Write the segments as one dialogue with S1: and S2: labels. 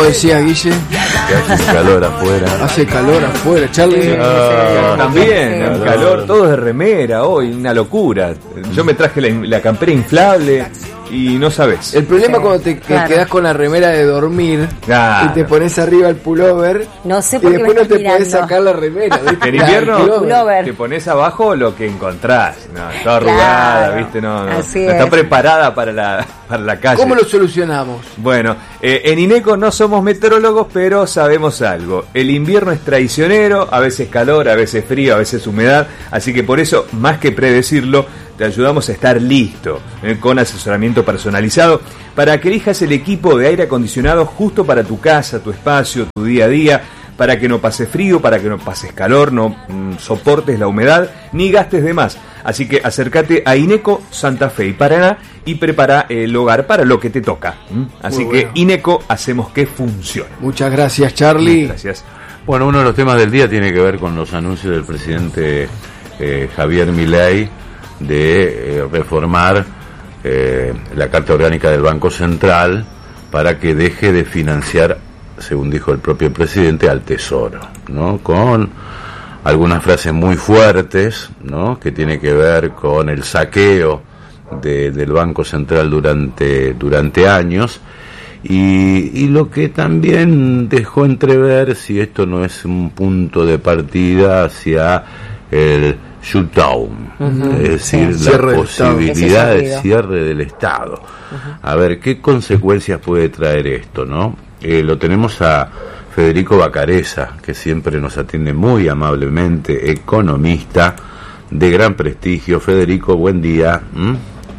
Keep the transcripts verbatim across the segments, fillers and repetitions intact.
S1: vos decías, Guille?
S2: Que hace calor afuera.
S1: Hace calor afuera, Charlie.
S3: Ah, también, el calor, todo de remera hoy, una locura. Yo me traje la, la campera inflable y no sabes.
S1: El problema cuando te que
S4: Claro.
S1: quedás con la remera de dormir
S3: Claro.
S1: y te pones arriba el pullover
S4: No sé
S1: y
S4: por qué
S1: después
S4: me
S1: no te
S4: estás
S1: podés
S4: mirando.
S1: sacar la remera. ¿viste?
S3: En
S1: La
S3: invierno
S1: del pullover.
S4: Pullover.
S3: te pones abajo lo que encontrás, no, toda arrugada,
S4: Claro,
S3: viste, no, no,
S4: así
S3: no está
S4: es.
S3: preparada para la, para la calle.
S1: ¿Cómo lo solucionamos?
S3: Bueno, eh, en INECO no somos meteorólogos, pero sabemos algo. El invierno es traicionero, a veces calor, a veces frío, a veces humedad, así que por eso, más que predecirlo, te ayudamos a estar listo, eh, con asesoramiento personalizado, para que elijas el equipo de aire acondicionado justo para tu casa, tu espacio, tu día a día, para que no pases frío, para que no pases calor, no mm, soportes la humedad, ni gastes de más. Así que acércate a INECO Santa Fe y Paraná y prepara el hogar para lo que te toca. ¿Mm? Así
S1: Muy
S3: que
S1: bueno.
S3: INECO hacemos que funcione.
S1: Muchas gracias, Charlie.
S3: Gracias.
S2: Bueno, uno de los temas del día tiene que ver con los anuncios del presidente eh, Javier Milei de eh, reformar eh, la Carta Orgánica del Banco Central para que deje de financiar, según dijo el propio presidente, al Tesoro, ¿no? Con algunas frases muy fuertes, ¿no? Que tiene que ver con el saqueo de, del Banco Central durante, durante años. Y, y lo que también dejó entrever si esto no es un punto de partida hacia el shutdown, uh-huh. es decir,
S4: Sí.
S2: la
S1: Cierre del
S2: posibilidad
S4: Estado.
S2: de cierre del Estado. Uh-huh. A ver, ¿qué consecuencias puede traer esto, no? Eh, lo tenemos a Federico Bacareza, que siempre nos atiende muy amablemente, economista de gran prestigio. Federico, buen día. ¿Mm?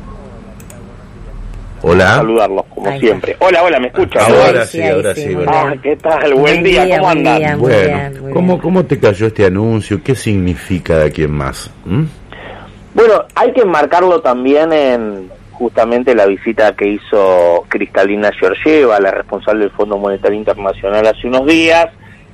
S2: Hola.
S5: Saludarlos, como
S4: Ahí
S5: siempre.
S4: está.
S5: Hola, hola, ¿me escuchan?
S2: Ahora
S4: sí,
S2: sí,
S4: ahí
S2: ahora
S4: sí,
S2: sí.
S4: muy
S2: bueno.
S5: Ah, ¿qué tal? Buen,
S4: Buen
S5: día,
S4: día,
S5: ¿cómo
S4: buen
S5: andan?
S4: día. Muy
S2: Bueno,
S4: bien, muy
S2: ¿cómo,
S4: bien.
S2: ¿cómo te cayó este anuncio? ¿Qué significa de aquí en más? ¿Mm?
S5: Bueno, hay que enmarcarlo también en justamente la visita que hizo Kristalina Georgieva, la responsable del Fondo Monetario Internacional, hace unos días,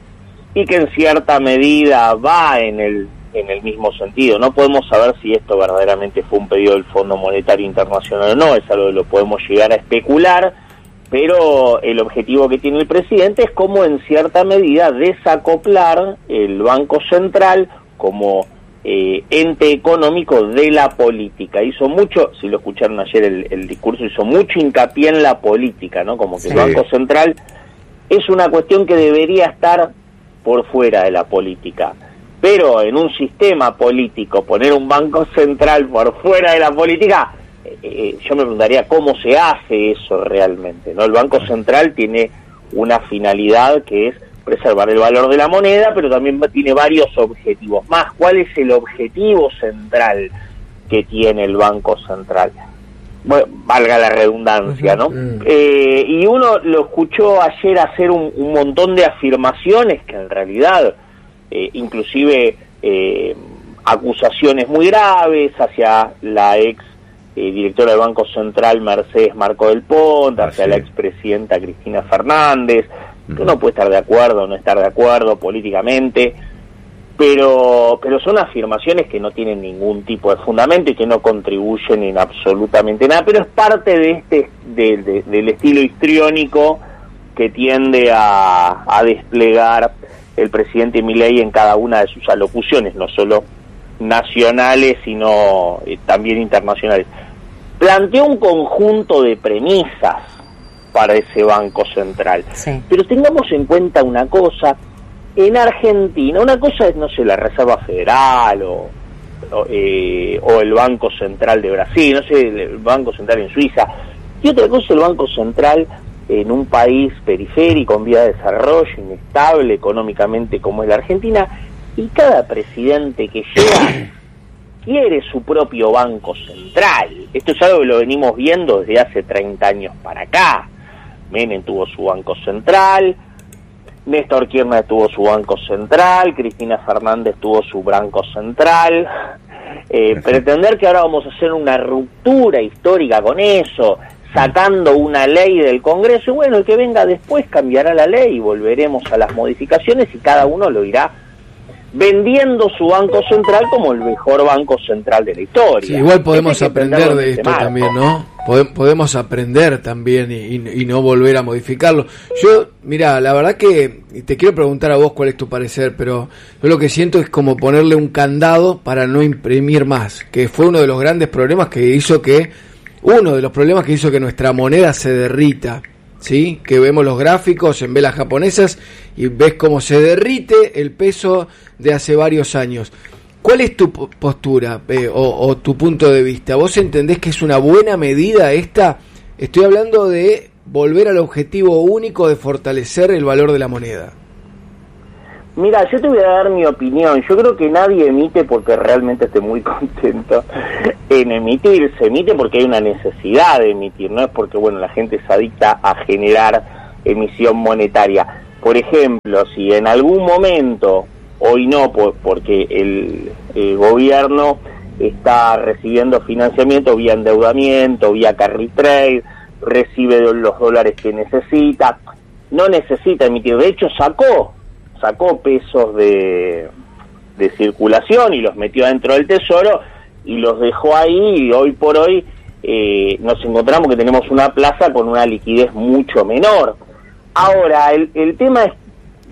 S5: y que en cierta medida va en el en el mismo sentido. No podemos saber si esto verdaderamente fue un pedido del Fondo Monetario Internacional o no, es algo que lo podemos llegar a especular, pero el objetivo que tiene el presidente es como en cierta medida desacoplar el Banco Central como eh, ente económico de la política. Hizo mucho, si lo escucharon ayer el, el discurso, hizo mucho hincapié en la política, ¿no? Como que
S2: Sí.
S5: el Banco Central es una cuestión que debería estar por fuera de la política. Pero en un sistema político, poner un banco central por fuera de la política, eh, yo me preguntaría cómo se hace eso realmente, ¿no? El Banco Central tiene una finalidad que es preservar el valor de la moneda, pero también tiene varios objetivos más. ¿Cuál es el objetivo central que tiene el Banco Central? Bueno, valga la redundancia, ¿no?
S1: Uh-huh.
S5: Eh, y uno lo escuchó ayer hacer un, un montón de afirmaciones que en realidad... Eh, inclusive eh, acusaciones muy graves hacia la ex eh, directora del Banco Central Mercedes Marco del Ponte, hacia
S2: Así
S5: la
S2: es.
S5: expresidenta Cristina Fernández, que
S2: Ujú.
S5: uno puede estar de acuerdo o no estar de acuerdo políticamente, pero pero son afirmaciones que no tienen ningún tipo de fundamento y que no contribuyen en absolutamente nada, pero es parte de este de, de, del estilo histriónico que tiende a, a desplegar el presidente Milei en cada una de sus alocuciones, no solo nacionales, sino eh, también internacionales. Planteó un conjunto de premisas para ese Banco Central.
S4: Sí.
S5: Pero tengamos en cuenta una cosa, en Argentina, una cosa es, no sé, la Reserva Federal o, o, eh, o el Banco Central de Brasil, no sé, el Banco Central en Suiza, y otra cosa es el Banco Central en un país periférico, en vía de desarrollo, inestable económicamente como es la Argentina, y cada presidente que llega quiere su propio Banco Central. Esto es algo que lo venimos viendo desde hace treinta años para acá. Menem tuvo su Banco Central, Néstor Kirchner tuvo su Banco Central, Cristina Fernández tuvo su Banco Central. Eh, pretender que ahora vamos a hacer una ruptura histórica con eso, sacando una ley del Congreso, y bueno, el que venga después cambiará la ley y volveremos a las modificaciones y cada uno lo irá vendiendo su Banco Central como el mejor Banco Central de la historia.
S1: Sí, igual podemos
S5: Eso hay que
S1: aprender
S5: entenderlo en
S1: de
S5: ese
S1: esto
S5: marco.
S1: también, ¿no? podemos aprender también y, y no volver a modificarlo. Yo, mira, la verdad que te quiero preguntar a vos cuál es tu parecer, pero yo lo que siento es como ponerle un candado para no imprimir más, que fue uno de los grandes problemas que hizo que, uno de los problemas que hizo que nuestra moneda se derrita, ¿sí? Que vemos los gráficos en velas japonesas y ves cómo se derrite el peso de hace varios años. ¿Cuál es tu postura eh, o, o tu punto de vista? ¿Vos entendés que es una buena medida esta? Estoy hablando de volver al objetivo único de fortalecer el valor de la moneda.
S5: Mira, yo te voy a dar mi opinión. Yo creo que nadie emite porque realmente esté muy contento en emitir. Se emite porque hay una necesidad de emitir, no es porque, bueno, la gente se adicta a generar emisión monetaria. Por ejemplo, si en algún momento... Hoy no, por, porque el, el gobierno está recibiendo financiamiento vía endeudamiento, vía carry trade, recibe los dólares que necesita, no necesita emitir. De hecho, sacó, sacó pesos de, de circulación y los metió dentro del tesoro y los dejó ahí, y hoy por hoy eh, nos encontramos que tenemos una plaza con una liquidez mucho menor. Ahora, el, el tema es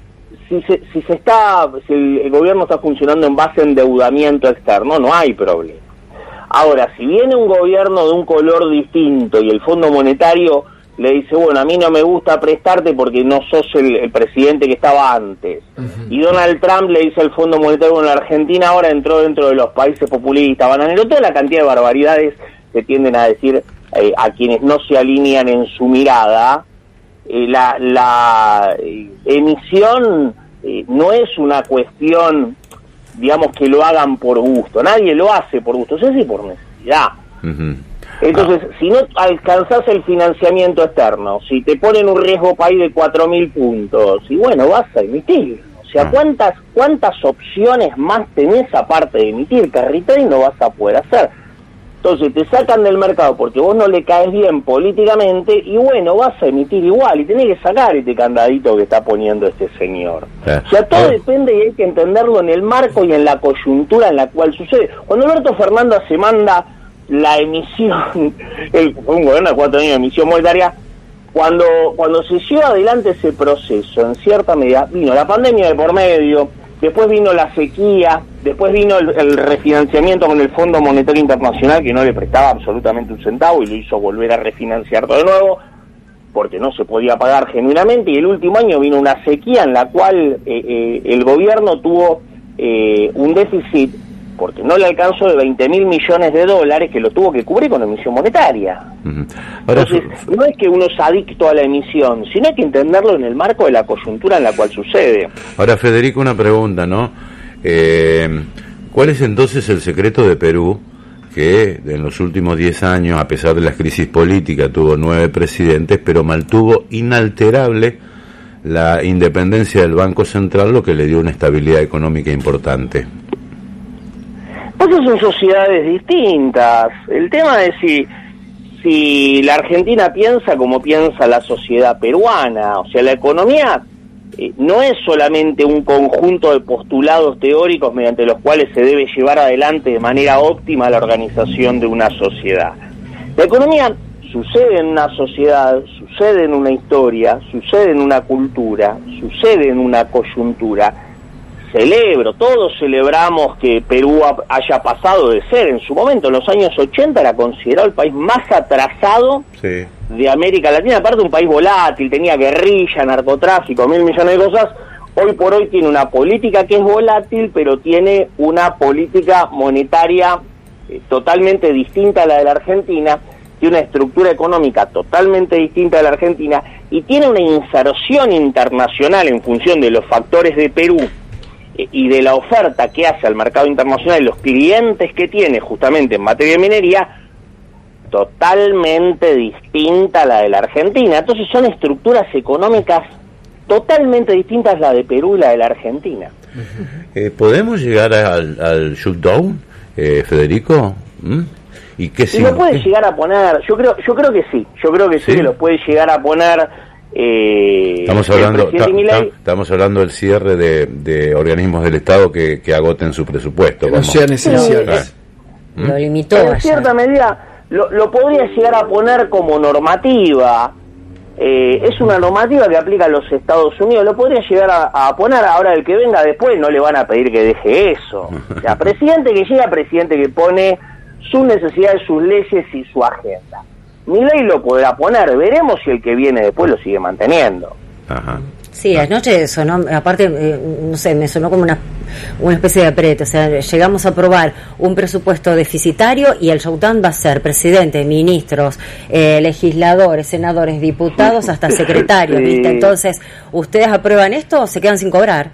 S5: Si se, si se está, si el, el gobierno está funcionando en base a endeudamiento externo, no hay problema. Ahora, si viene un gobierno de un color distinto y el Fondo Monetario le dice, bueno, a mí no me gusta prestarte porque no sos el, el presidente que estaba antes, uh-huh. y Donald Trump le dice al Fondo Monetario, bueno, la Argentina ahora entró dentro de los países populistas, bananero, toda la cantidad de barbaridades que tienden a decir eh, a quienes no se alinean en su mirada. Eh, la, la eh, emisión eh, no es una cuestión, digamos, que lo hagan por gusto. Nadie lo hace por gusto, eso sí por necesidad. Uh-huh. Entonces, ah. si no alcanzás el financiamiento externo, si te ponen un riesgo país de cuatro mil puntos, y bueno, vas a emitir. O sea, ah. ¿cuántas cuántas opciones más tenés aparte de emitir? Carry trade no vas a poder hacer. Entonces te sacan del mercado porque vos no le caes bien políticamente y bueno, vas a emitir igual y tenés que sacar este candadito que está poniendo este señor. Eh. O sea, todo eh. depende y hay que entenderlo en el marco y en la coyuntura en la cual sucede. Cuando Alberto Fernández se manda la emisión, el, un gobierno de cuatro años de emisión monetaria, cuando, cuando se lleva adelante ese proceso, en cierta medida, vino la pandemia de por medio, después vino la sequía, después vino el, el refinanciamiento con el Fondo Monetario Internacional, que no le prestaba absolutamente un centavo y lo hizo volver a refinanciar todo de nuevo, porque no se podía pagar genuinamente, y el último año vino una sequía en la cual eh, eh, el gobierno tuvo eh, un déficit, porque no le alcanzó, de veinte mil millones de dólares, que lo tuvo que cubrir con emisión monetaria. Uh-huh. Ahora, entonces, no es que uno es adicto a la emisión, sino hay que entenderlo en el marco de la coyuntura en la cual sucede.
S2: Ahora, Federico, una pregunta, ¿no? Eh, ¿Cuál es entonces el secreto de Perú, que en los últimos diez años, a pesar de las crisis políticas, tuvo nueve presidentes, pero mantuvo inalterable la independencia del Banco Central, lo que le dio una estabilidad económica importante?
S5: Pues son sociedades distintas. El tema es si, si la Argentina piensa como piensa la sociedad peruana. O sea, la economía eh, no es solamente un conjunto de postulados teóricos mediante los cuales se debe llevar adelante de manera óptima la organización de una sociedad. La economía sucede en una sociedad, sucede en una historia, sucede en una cultura, sucede en una coyuntura. Celebro, todos celebramos que Perú haya pasado de ser, en su momento, en los años ochenta, era considerado el país más atrasado sí. de América Latina, aparte un país volátil, tenía guerrilla, narcotráfico, mil millones de cosas. Hoy por hoy tiene una política que es volátil, pero tiene una política monetaria eh, totalmente distinta a la de la Argentina, tiene una estructura económica totalmente distinta a la Argentina y tiene una inserción internacional en función de los factores de Perú y de la oferta que hace al mercado internacional y los clientes que tiene justamente en materia de minería, totalmente distinta a la de la Argentina. Entonces son estructuras económicas totalmente distintas la de Perú y la de la Argentina.
S2: Eh, ¿Podemos llegar al, al shutdown, eh, Federico? ¿Mm? ¿Y qué
S5: si lo puede llegar a poner? Yo creo, yo creo que sí, yo creo que sí, sí que lo puede llegar a poner. Eh,
S2: estamos hablando ta, ta, estamos hablando del cierre de, de organismos del Estado que, que agoten su presupuesto,
S1: que no sean esenciales.
S4: ¿Mm? Lo limitó
S5: en cierta medida lo, lo podría llegar a poner como normativa. Eh, es una normativa que aplica a los Estados Unidos, lo podría llegar a, a poner. Ahora el que venga después no le van a pedir que deje eso. O sea, presidente que llega, presidente que pone sus necesidades, sus leyes y su agenda. Milei lo podrá poner, veremos si el que viene después lo sigue manteniendo.
S2: Ajá.
S4: Sí, anoche sonó, aparte, eh, no sé, me sonó como una una especie de aprieto. O sea, llegamos a aprobar un presupuesto deficitario y el showdown va a ser presidente, ministros, eh, legisladores, senadores, diputados, hasta secretarios, sí. ¿Viste? Entonces, ¿ustedes aprueban esto o se quedan sin cobrar?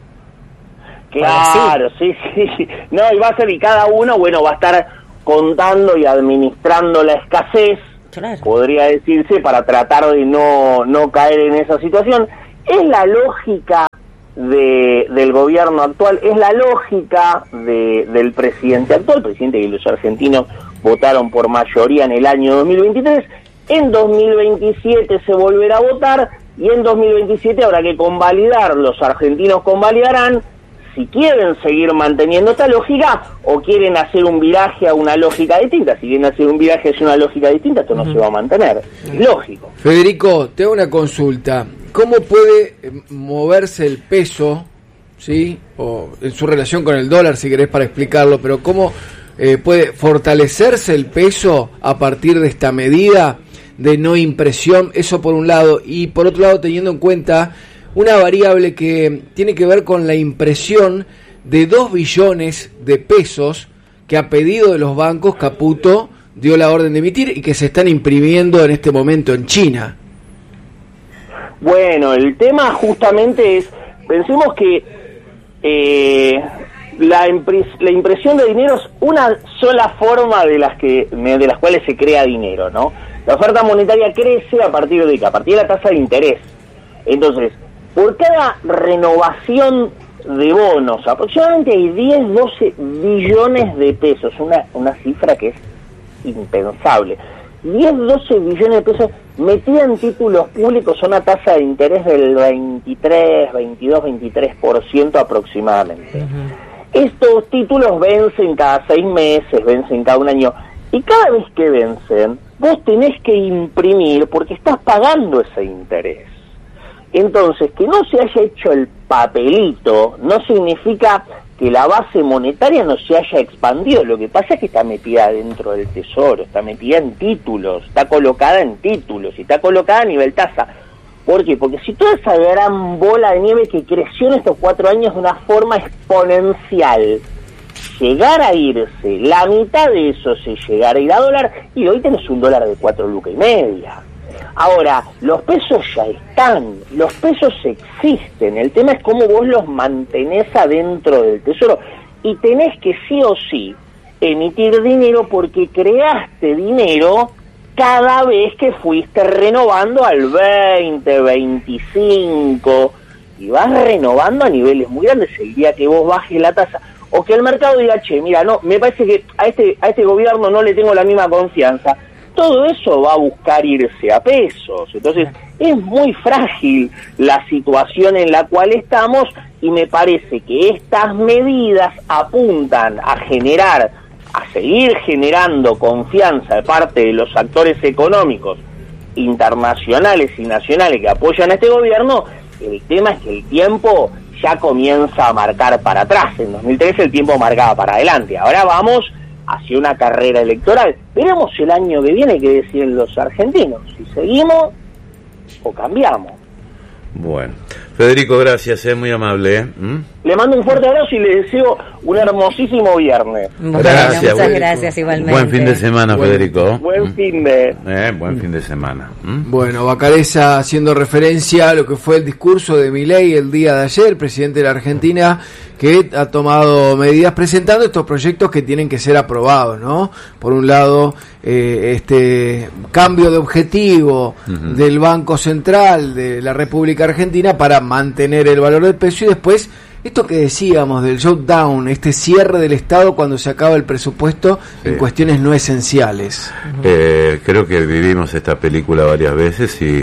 S5: Claro, sí, sí, sí. No, y va a ser, y cada uno, bueno, va a estar contando y administrando la escasez, claro, podría decirse, para tratar de no, no caer en esa situación. Es la lógica de, del gobierno actual, es la lógica de, del presidente actual, presidente que los argentinos votaron por mayoría en el año dos mil veintitrés, en dos mil veintisiete se volverá a votar, y en dos mil veintisiete habrá que convalidar, los argentinos convalidarán si quieren seguir manteniendo esta lógica o quieren hacer un viraje a una lógica distinta. Si quieren hacer un viraje hacia una lógica distinta, esto no uh-huh. se va a mantener, es lógico.
S1: Federico, te hago una consulta. ¿Cómo puede moverse el peso, sí, o en su relación con el dólar, si querés, para explicarlo, pero cómo eh, puede fortalecerse el peso a partir de esta medida de no impresión? Eso por un lado, y por otro lado teniendo en cuenta una variable que tiene que ver con la impresión de dos billones de pesos que a pedido de los bancos Caputo dio la orden de emitir y que se están imprimiendo en este momento en China.
S5: Bueno, el tema justamente es, pensemos que eh, la, impres- la impresión de dinero es una sola forma de las que de las cuales se crea dinero, ¿no? La oferta monetaria crece a partir de qué? A partir de la tasa de interés. Entonces, por cada renovación de bonos, aproximadamente hay diez, doce billones de pesos, una, una cifra que es impensable. diez, doce billones de pesos metida en títulos públicos a una tasa de interés del veintitrés, veintidós, veintitrés por ciento aproximadamente. Uh-huh. Estos títulos vencen cada seis meses, vencen cada un año, y cada vez que vencen, vos tenés que imprimir porque estás pagando ese interés. Entonces, que no se haya hecho el papelito no significa que la base monetaria no se haya expandido. Lo que pasa es que está metida dentro del tesoro, está metida en títulos, está colocada en títulos y está colocada a nivel tasa. ¿Por qué? Porque si toda esa gran bola de nieve que creció en estos cuatro años de una forma exponencial llegara a irse, la mitad de eso se llegara a ir a dólar, y hoy tenés un dólar de cuatro lucas y media. Ahora, los pesos ya están, los pesos existen, el tema es cómo vos los mantenés adentro del tesoro, y tenés que sí o sí emitir dinero porque creaste dinero cada vez que fuiste renovando al veinte, veinticinco, y vas renovando a niveles muy grandes. El día que vos bajes la tasa, o que el mercado diga, che, mira, no, me parece que a este, a este gobierno no le tengo la misma confianza, todo eso va a buscar irse a pesos. Entonces es muy frágil la situación en la cual estamos, y me parece que estas medidas apuntan a generar, a seguir generando confianza de parte de los actores económicos internacionales y nacionales que apoyan a este gobierno. El tema es que el tiempo ya comienza a marcar para atrás. En dos mil trece el tiempo marcaba para adelante, ahora vamos hacia una carrera electoral. Veremos el año que viene qué deciden los argentinos, si seguimos o cambiamos.
S2: Bueno, Federico, gracias, es muy amable. ¿eh? ¿Mm?
S5: Le mando un fuerte abrazo y le deseo un hermosísimo viernes.
S4: Bueno,
S2: gracias,
S4: muchas
S2: buen,
S4: gracias igualmente.
S2: Buen fin de semana, buen, Federico.
S5: Buen
S2: ¿Mm?
S5: fin de...
S2: Eh, buen fin de semana. ¿Mm?
S1: Bueno, Bacareza haciendo referencia a lo que fue el discurso de Milei el día de ayer, presidente de la Argentina, que ha tomado medidas presentando estos proyectos que tienen que ser aprobados, ¿no? Por un lado, eh, este cambio de objetivo uh-huh. del Banco Central de la República Argentina para mantener el valor del peso, y después esto que decíamos del shutdown, este cierre del Estado cuando se acaba el presupuesto sí. en cuestiones no esenciales.
S2: Eh, creo que vivimos esta película varias veces y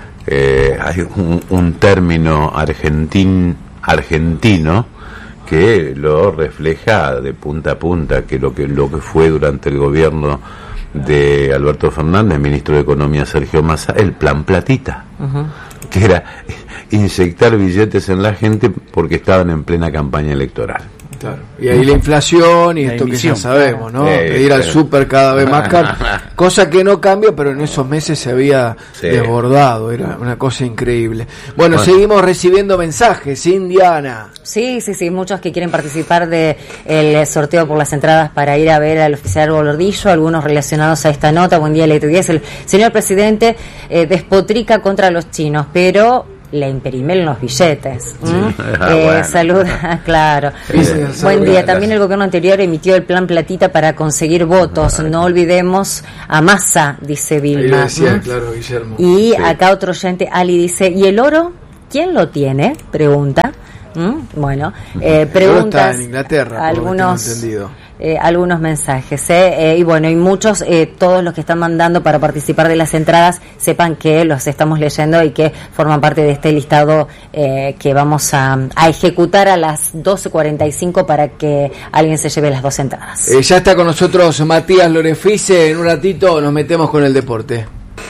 S2: eh, hay un, un término argentin, argentino que lo refleja de punta a punta, que lo que lo que fue durante el gobierno de Alberto Fernández, ministro de Economía Sergio Massa, el plan Platita, uh-huh. que era inyectar billetes en la gente porque estaban en plena campaña electoral.
S1: Claro. Y ahí la inflación y la esto emisión, que ya sabemos, ¿no? Eh, Pedir al súper cada vez más caro, cosa que no cambia, pero en esos meses se había sí. desbordado, era una cosa increíble. Bueno, bueno, seguimos recibiendo mensajes, Indiana.
S4: Sí, sí, sí, muchos que quieren participar de el sorteo por las entradas para ir a ver al oficial Gordillo, algunos relacionados a esta nota. Buen día, L T diez. El señor presidente eh, despotrica contra los chinos, pero le imprimen los billetes. ¿Mm? Sí. Ah, eh, bueno. Saluda, claro. Sí, sí, sí, buen día. También el gobierno anterior emitió el plan Platita para conseguir votos. Ah, no olvidemos a Massa, dice Vilma.
S1: Decía, ¿Mm? Claro, Guillermo.
S4: Y sí. acá otro oyente, Ali, dice, ¿y el oro? ¿Quién lo tiene? Pregunta. ¿Mm? Bueno, eh, preguntas.
S1: Está en Inglaterra,
S4: algunos, eh, algunos mensajes, ¿eh? Eh, y bueno, y muchos, eh, todos los que están mandando para participar de las entradas, sepan que los estamos leyendo y que forman parte de este listado eh, que vamos a, a ejecutar a las doce cuarenta y cinco para que alguien se lleve las dos entradas.
S1: Eh, ya está con nosotros Matías Lorefice. En un ratito nos metemos con el deporte.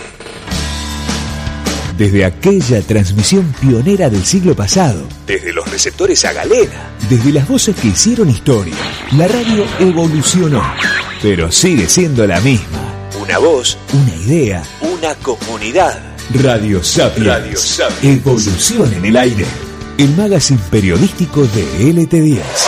S6: Desde aquella transmisión pionera del siglo pasado, desde los receptores a galera, desde las voces que hicieron historia, la radio evolucionó, pero sigue siendo la misma. Una voz, una idea, una comunidad. Radio Sapiens. Radio Sapiens. Evolución en el aire. El magazine periodístico de L T diez.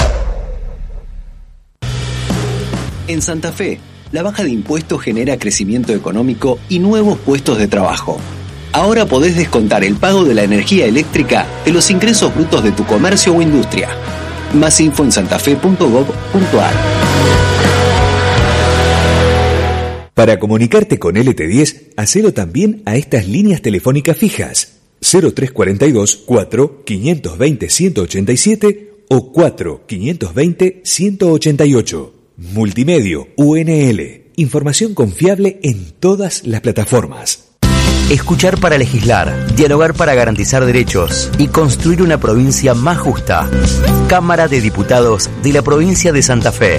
S7: En Santa Fe, la baja de impuestos genera crecimiento económico y nuevos puestos de trabajo. Ahora podés descontar el pago de la energía eléctrica de los ingresos brutos de tu comercio o industria. Más info en santafe punto gob punto ar.
S6: Para comunicarte con L T diez, hacelo también a estas líneas telefónicas fijas: cero tres cuarenta y dos, cuatro, quinientos veinte, ciento ochenta y siete o cuatro, quinientos veinte, ciento ochenta y ocho. Multimedio U N L. Información confiable en todas las plataformas.
S8: Escuchar para legislar, dialogar para garantizar derechos y construir una provincia más justa. Cámara de Diputados de la provincia de Santa Fe.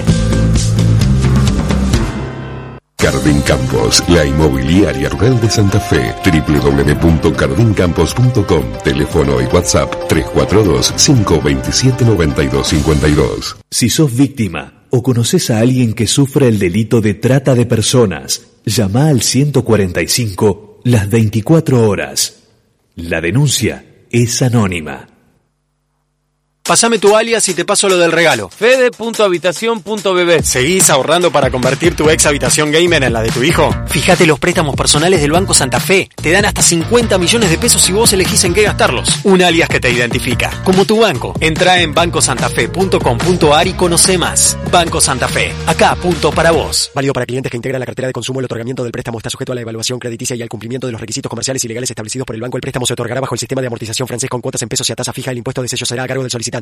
S9: Cardin Campos, la inmobiliaria rural de Santa Fe. doble u doble u doble u punto cardin campos punto com. Teléfono y WhatsApp tres cuatro dos, cinco dos siete, nueve dos cinco dos.
S6: Si sos víctima o conoces a alguien que sufre el delito de trata de personas, llama al ciento cuarenta y cinco las veinticuatro horas. La denuncia es anónima.
S10: Pásame tu alias y te paso lo del regalo. Fede punto habitación punto b b. ¿Seguís ahorrando para convertir tu ex habitación gamer en la de tu hijo? Fíjate los préstamos personales del Banco Santa Fe. Te dan hasta cincuenta millones de pesos si vos elegís en qué gastarlos. Un alias que te identifica, como tu banco. Entrá en banco santa fe punto com punto ar y conoce más. Banco Santa Fe. Acá, punto para vos. Válido para clientes que integran la cartera de consumo. El otorgamiento del préstamo está sujeto a la evaluación crediticia y al cumplimiento de los requisitos comerciales y legales establecidos por el banco. El préstamo se otorgará bajo el sistema de amortización francés con cuotas en pesos y a tasa fija. El impuesto de sello será a cargo del solicitante.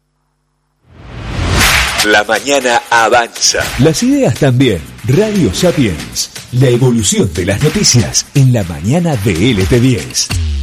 S6: La mañana avanza. Las ideas también. Radio Sapiens. La evolución de las noticias en la mañana de L T diez.